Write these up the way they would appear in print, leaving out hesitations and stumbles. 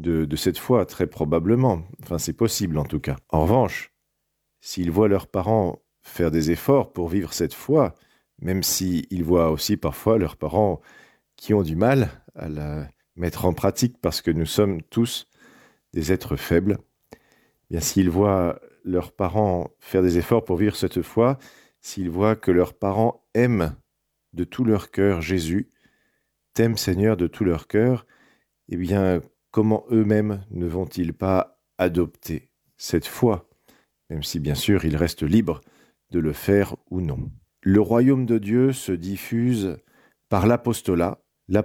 de cette foi, très probablement. Enfin, c'est possible en tout cas. En revanche, s'ils voient leurs parents faire des efforts pour vivre cette foi, même s'ils voient aussi parfois leurs parents qui ont du mal à la mettre en pratique parce que nous sommes tous des êtres faibles, bien s'ils voient leurs parents faire des efforts pour vivre cette foi, s'ils voient que leurs parents aiment de tout leur cœur Jésus, t'aiment Seigneur de tout leur cœur, eh bien, comment eux-mêmes ne vont-ils pas adopter cette foi, même si bien sûr ils restent libres de le faire ou non. Le royaume de Dieu se diffuse par l'apostolat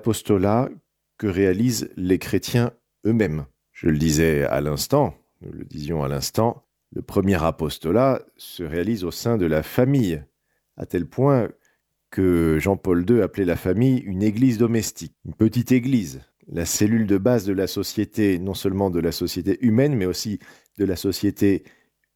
que réalisent les chrétiens eux-mêmes. Je le disais à l'instant, nous le disions à l'instant, le premier apostolat se réalise au sein de la famille, à tel point que Jean-Paul II appelait la famille une église domestique, une petite église, la cellule de base de la société, non seulement de la société humaine, mais aussi de la société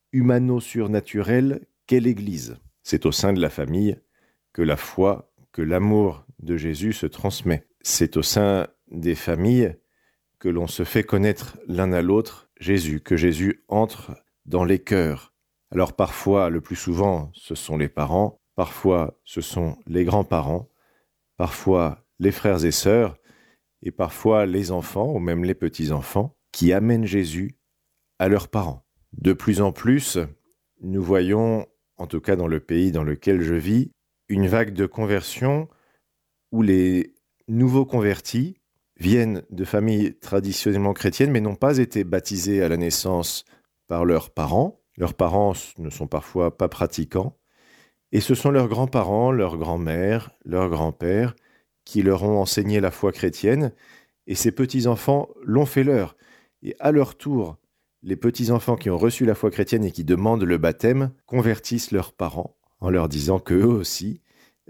humano-surnaturelle qu'est l'Église. C'est au sein de la famille que la foi, que l'amour de Jésus se transmet. C'est au sein des familles que l'on se fait connaître l'un à l'autre Jésus, que Jésus entre dans les cœurs. Alors parfois, le plus souvent, ce sont les parents, parfois ce sont les grands-parents, parfois les frères et sœurs, et parfois les enfants ou même les petits-enfants qui amènent Jésus à leurs parents. De plus en plus, nous voyons, en tout cas dans le pays dans lequel je vis, une vague de conversion où les nouveaux convertis viennent de familles traditionnellement chrétiennes mais n'ont pas été baptisés à la naissance par leurs parents. Leurs parents ne sont parfois pas pratiquants. Et ce sont leurs grands-parents, leurs grands-mères, leurs grands-pères qui leur ont enseigné la foi chrétienne. Et ces petits-enfants l'ont fait leur. Et à leur tour, les petits-enfants qui ont reçu la foi chrétienne et qui demandent le baptême convertissent leurs parents en leur disant qu'eux aussi,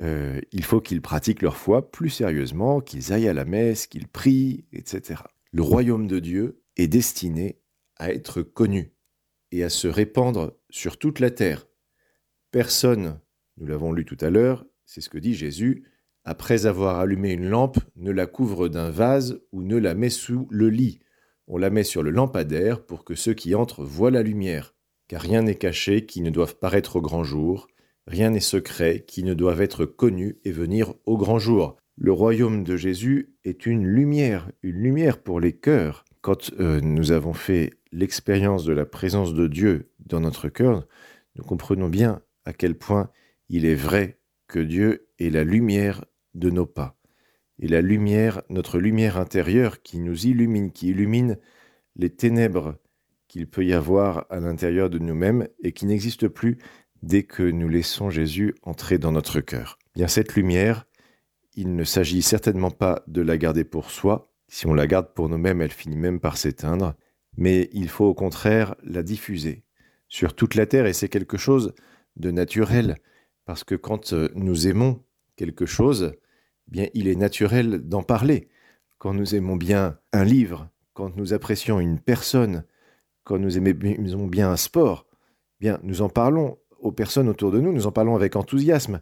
il faut qu'ils pratiquent leur foi plus sérieusement, qu'ils aillent à la messe, qu'ils prient, etc. Le royaume de Dieu est destiné à être connu et à se répandre sur toute la terre. Personne, nous l'avons lu tout à l'heure, c'est ce que dit Jésus, après avoir allumé une lampe, ne la couvre d'un vase ou ne la met sous le lit. On la met sur le lampadaire pour que ceux qui entrent voient la lumière. Car rien n'est caché qui ne doive paraître au grand jour, rien n'est secret qui ne doive être connu et venir au grand jour. Le royaume de Jésus est une lumière pour les cœurs. Quand nous avons fait l'expérience de la présence de Dieu dans notre cœur, nous comprenons bien à quel point il est vrai que Dieu est la lumière de nos pas. Et la lumière, notre lumière intérieure qui nous illumine, qui illumine les ténèbres qu'il peut y avoir à l'intérieur de nous-mêmes et qui n'existe plus dès que nous laissons Jésus entrer dans notre cœur. Bien, cette lumière, il ne s'agit certainement pas de la garder pour soi. Si on la garde pour nous-mêmes, elle finit même par s'éteindre. Mais il faut au contraire la diffuser sur toute la terre et c'est quelque chose de naturel. Parce que quand nous aimons quelque chose, bien, il est naturel d'en parler. Quand nous aimons bien un livre, quand nous apprécions une personne, quand nous aimons bien un sport, bien, nous en parlons aux personnes autour de nous, nous en parlons avec enthousiasme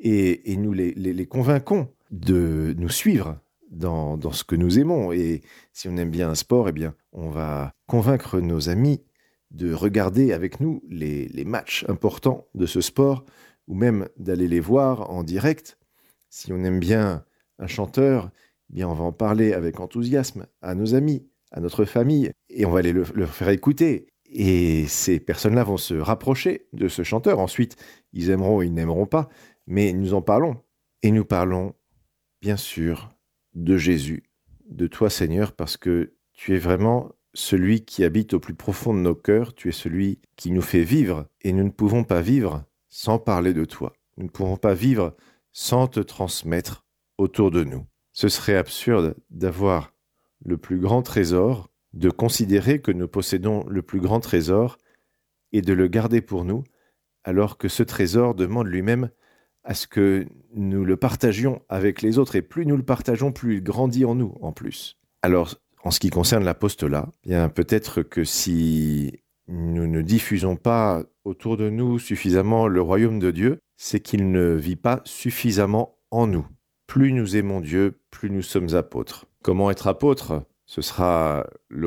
et nous les convainquons de nous suivre dans ce que nous aimons. Et si on aime bien un sport, eh bien, on va convaincre nos amis de regarder avec nous les matchs importants de ce sport ou même d'aller les voir en direct. Si on aime bien un chanteur, eh bien on va en parler avec enthousiasme à nos amis, à notre famille, et on va aller leur faire écouter. Et ces personnes-là vont se rapprocher de ce chanteur. Ensuite, ils aimeront ou ils n'aimeront pas, mais nous en parlons. Et nous parlons, bien sûr, de Jésus, de toi Seigneur, parce que tu es vraiment celui qui habite au plus profond de nos cœurs, tu es celui qui nous fait vivre, et nous ne pouvons pas vivre sans parler de toi. Nous ne pouvons pas vivre sans te transmettre autour de nous. Ce serait absurde d'avoir le plus grand trésor, de considérer que nous possédons le plus grand trésor et de le garder pour nous, alors que ce trésor demande lui-même à ce que nous le partagions avec les autres. Et plus nous le partageons, plus il grandit en nous, en plus. Alors, en ce qui concerne l'apostolat, bien peut-être que si nous ne diffusons pas autour de nous suffisamment le royaume de Dieu, c'est qu'il ne vit pas suffisamment en nous. Plus nous aimons Dieu, plus nous sommes apôtres. Comment être apôtre ? Ce sera